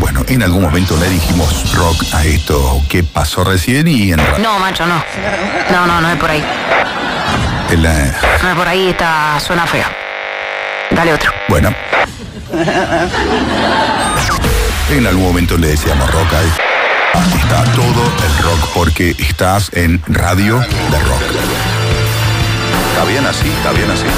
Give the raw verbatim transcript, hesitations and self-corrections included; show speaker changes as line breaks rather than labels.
bueno, en algún momento le dijimos rock a esto que pasó recién y en...
No, macho, no. No, no, no es por ahí.
En la...
No es por ahí, está, suena feo. Dale otro.
Bueno. En algún momento le decíamos rock a esto. Está todo el rock porque estás en radio de rock. Está bien así, está bien así.